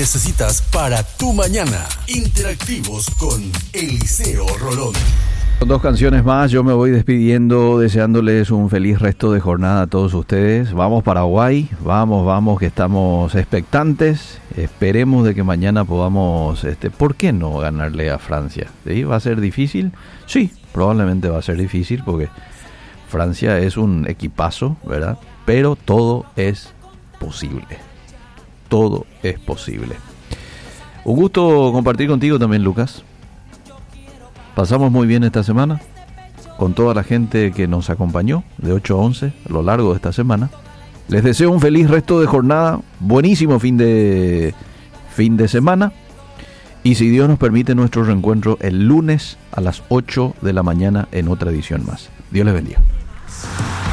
necesitas para tu mañana. Interactivos con Eliseo Rolón. Con 2 canciones más, yo me voy despidiendo, deseándoles un feliz resto de jornada a todos ustedes. Vamos Paraguay, vamos, que estamos expectantes. Esperemos de que mañana podamos, ¿por qué no ganarle a Francia? ¿Sí? ¿Va a ser difícil? Sí, probablemente va a ser difícil porque Francia es un equipazo, ¿verdad? Pero todo es posible. Todo es posible. Un gusto compartir contigo también, Lucas. Pasamos muy bien esta semana con toda la gente que nos acompañó de 8 a 11 a lo largo de esta semana. Les deseo un feliz resto de jornada, buenísimo fin de semana, y si Dios nos permite nuestro reencuentro el lunes a las 8 de la mañana en otra edición más. Dios les bendiga.